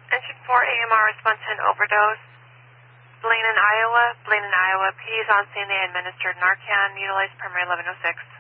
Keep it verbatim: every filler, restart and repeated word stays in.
Engine four A M R response to an overdose. Blaine in Iowa. Blaine in Iowa. P is on scene. They administered Narcan. Utilized primary eleven oh six.